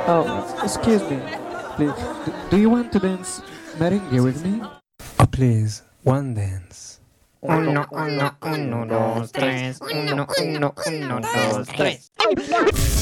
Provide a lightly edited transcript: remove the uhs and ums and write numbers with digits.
Oh, excuse me. Please, do you want to dance merengue with me? Oh, please, one dance. Uno, uno, uno, dos, tres. Uno, uno, uno, dos, tres.